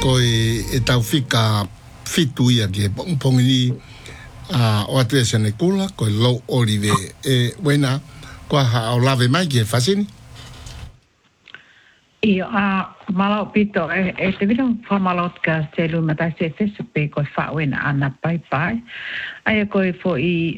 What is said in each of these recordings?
ko e tau fika fitu ia ki pongini o atu e sene kula ko lo olive wena ko ha o lave mai ki fasini io malo pito te vedo fa malot ka selu mata se pe ko fa wena ana pai ai ko fo i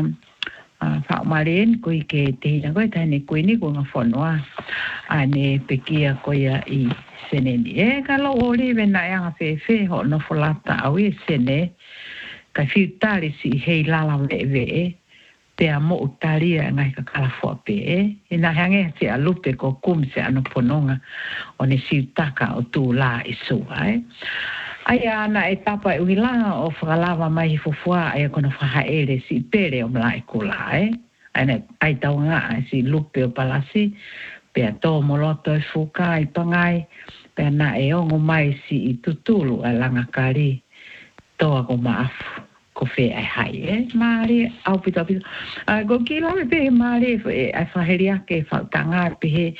fa maren ko ke te na ko tani ko ni ko fonwa ane pekia ko ya i seneni ka lo olive na ya fe ho no folata awi sene ka fiutari si hei lala ve pe amo utalia ngai ka kala fo pe ina hange se alupe ko kum se ano pononga one siutaka o tu la isu ai ana etapa uila o falava mai fofua ai kono fa ele si pere o mlai kula ana ai taunga si lupe o palasi pe to moloto fuka i pangai pe na ongo mai si tutulu alanga kari to ko maafu ko fe ai hai mari au pito go kila pe mari ai faheria ke fa tanga pe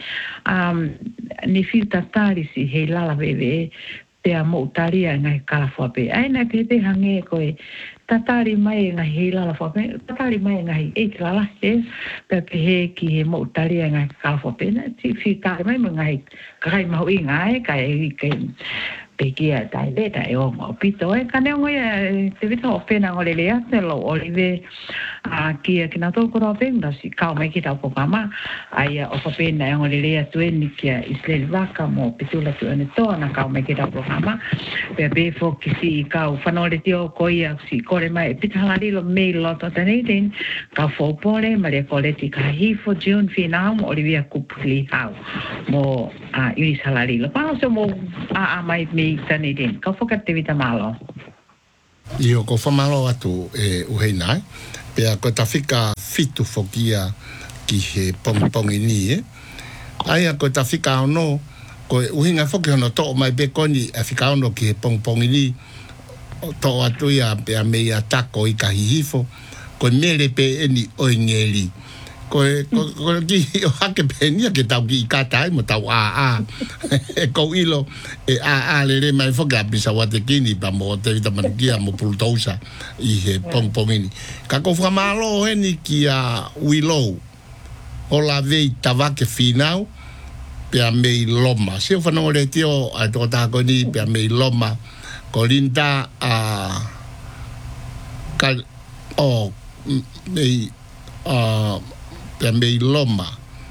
ni filta tari si he lala bebe te amo utaria ngai kala fo pe ai na pe hange ko tatari mai ngai he lala fo pe tatari mai ngai e kala pe he ki he mo utaria ngai kala fo pe na si filta mai ngai kai mau ngai kai pekia tai beta e o pito kane ngo te vito pena ngole le ate lo olive kia kina to ko venga si ka mai kita ko mama ai o pena ngole le ate ni kia isle vaka mo pitula tu ene to na ka mai kita ko mama pe be fo ki si ka fanole tio ko ia si kore mai pitanga lo me lo to tani den ka fo pole mare koleti ka hi fo june final olivia kupli hau mo iri salari lo pa so mo mai tani din ka foka te vita malo io ko fa malo atu uhena pe ko ta fika fitu fokia ki he pongini ai ko ta fika no ko uhinga fokia no to mai be koni afika no ki pongini to atu ya pe me ya tako i ka hifo ko mele pe eni oingeli ko ki o hake penia ke tau ki kata mo tau ko ilo le mai foga bisa wate kini pa mo te vita mangia mo pultosa i he pongini ka ko fa malo eni ki a willow o la vei tavake final pe a mei loma se fa no le tio a to ta ko ni pe a mei loma ko linda ka o mei pe mei loma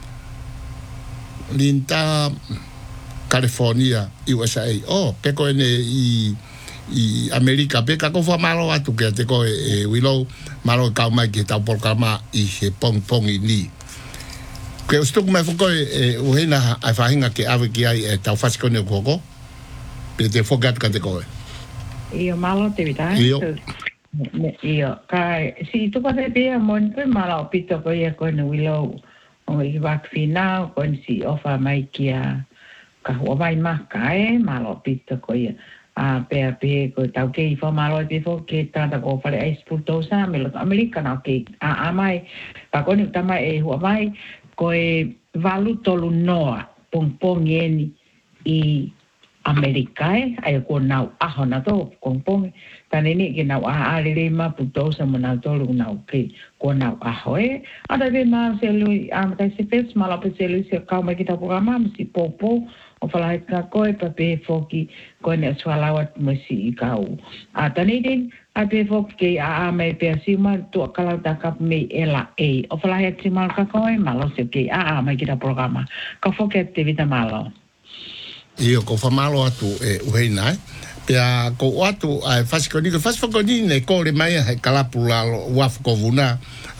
linda California USA pe ko ene i America pe ka ko fa malo atu ke te ko willow malo ka mai ke ta por kama i he pong ni ke ustuk mai fo ko uhena ai fahinga ke ave ki ai ta fas ko ne ko pe te forget ka te ko io malo te vita io kai si tu pa te pe mon pe malo pito ko ia ko no willow o i vak final ko si ofa mai kia ka ho vai maka malo pito ko ia pe ko tau ke fo malo pe fo ke tata ko fale ai spurtosa me lo americano ke mai pa ko ni tama ho vai ko valuto lu noa pong eni i Amerikae ai ko nau ahona to kompong taneni ke nau ale ma putosa mona to lu nau ke ko nau ahoe ada be ma selu ta se pes mala pe selu se ka ma kita programa si popo o fala ka ko e pe foki ko ne swalawat mo si kau taneni a pe foki me pe si ma to kala ta kap me ela o fala si mal ka ko e malo se ke ma kita programa ka foki te vita malo io ko fa malo atu uhena pe ko atu ai fasikoni ne ko le mai he kalapula waf ko vuna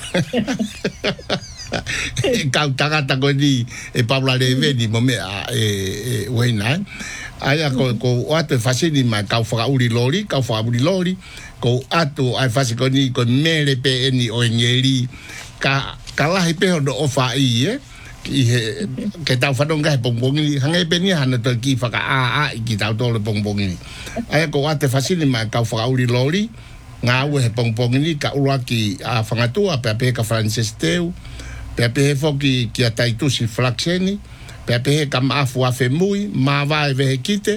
ka tagata ko ni Pablo le veni mo me uhena ai ko atu fasini ma ka fa uri lori ko atu ai fasikoni ko mele pe eni o ngeli ka kala he pe do ofa i ke tau whanonga he bongbongi hangai peni hana to ki whaka ki tau tole bongbongi ai ko ate fasini ma kau whakauri lori ngā ue he bongbongi ka ura ki a whangatua pe ka Francis Teu pe he foki ki a taitusi flakseni pe he ka maafu a whemui ma vai vehe kite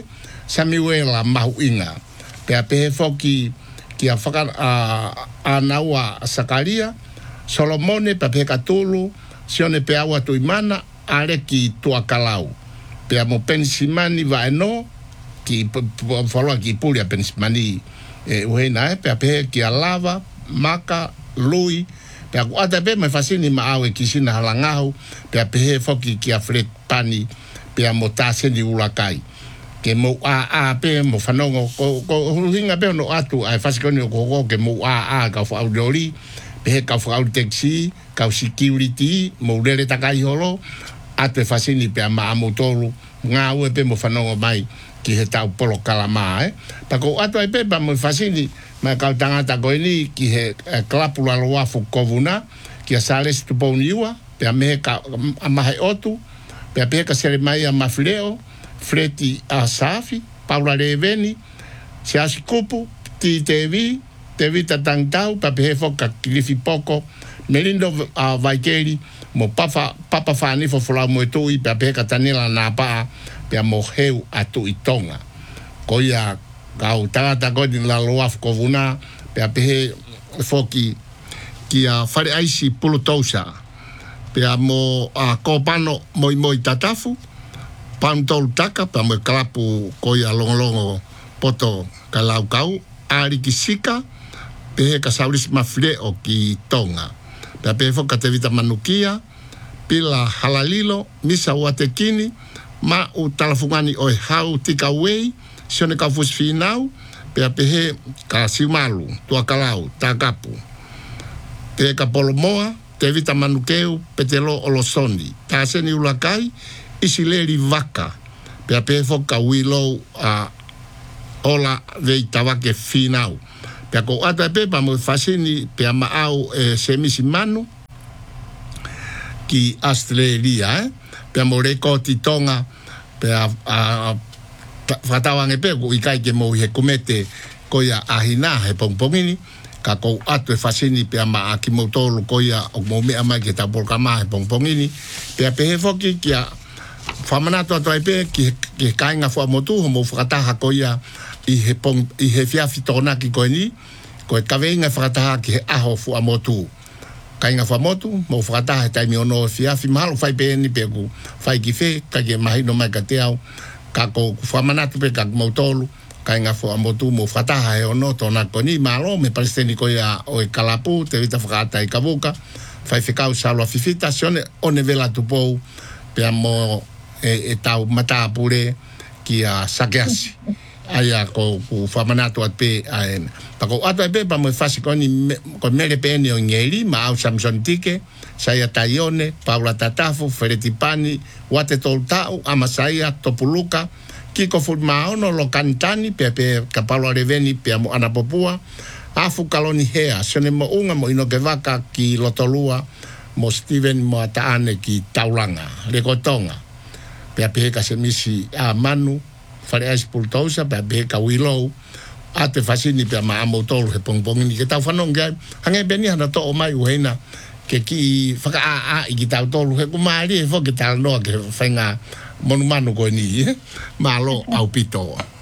Samuela Mahuinga. Pea pehe foki kia whaka anaua Sakaria, Solomone pea pehe katulu, sione pea awa tuimana, are ki Tuakalau. Pea mo pensimani vaeno, ki whalua ki pulia pensimani uheina pea pehe kia lava, maka, lui, pea kuata pe mai fasini maawe ki sina halangahu, pea pehe foki kia fret pani, pea mo taseni ulakai. Ke mo a pe mo fanongo ko hinga pe no atu ai fasikoni ko ke mo a ka fa audioli pe ka fa taxi ka security mo lele takai holo ate fasini pe ma motoro nga u pe mo fanongo mai ki he tau polo kalama pa ko atu ai pe pa mo fasini ma ka tanga ta ko ni ki he klapula lo afu kovuna ki sales tu boniwa pe me ka amahe otu pe ka sere mai a mafleo Freti Asafi, Paula Reveni, Siasi Kupu, TV, TV Tatangtau, Papehefo, Kakilifi Poko, Melindo Vaikeri, Mo Papa Fani for Fula Moetui, Pape Catanila Napa, Pia Moheu Atu Itonga. Koya, Gau Tata Godin La Loaf Kovuna, Pape Foki, Kia Fare Aisi Pulutosa, Pia Mo Kopano Moi Tatafu, Pantol taka pa mo klapu koia longo poto kalaukau ari kisika pe ka saulis mafle o ki tonga pe pe fo ka te vita manukia pila halalilo misa watekini ma u talafungani o hau tika wei sione ka fus finau pe pe ka simalu tua kalau takapu pe ka polomoa te vita manukeu petelo olosondi taseni ulakai isileri vaka pea pefo ka wilo ola vei tawake finau pea ko ata pepa mo fasini pea maau semisi manu ki Australia pea mo reko titonga pea whatawange pe ko ikai ke mo he kumete koia ahina he pongpongini ka ko atu fasini pea maa ki motolu koia o mo mea mai ke tapolkama he pongpongini pea pefo ki kia Famanato atoai pe ki kainga fua motu mo whakataha koia i he fiafi tōna ki koe ni koe kaweinga whakataha ki he aho fua motu kainga fua motu mo whakataha he taimi ono fiafi mahalo whai pe ni pe ku whai ki whe ka ke mahino mai ka te au ka ko whamanato pe ka mautolu kainga fua motu mo whakataha he ono tōna koe ni malo me palesteni koia o e kalapu te vita whakata i kavuka whai whikau salwa fifita sione one vela tupou pe mo e tau mata pure ki a sakeasi aya ko whamanato at pe aena pako ato e pe pa mo fasi koni ko mere pe ene o ngeri ma au Samson Tike Saya Taione Paula Tatafu Feretipani Wate Toltau Amasaya Topuluka Kiko Fulmaono Lo Kantani pe Kapalo Reveni pe mo Anapopua Afu Kaloni Hea Sone mo unga mo Inokevaka ki Lotolua mo Steven mo Ataane ki Taulanga Rekotonga pea ka se misi a manu fare as pultosa pea ka willow ate fasini pea ma amotolo he pongpongini ke tau whanonga hange beni hana to o mai uheina ke ki whaka i ki tau tolu he kumari he whoki tau noa ke whainga monumanu koe ni malo au pito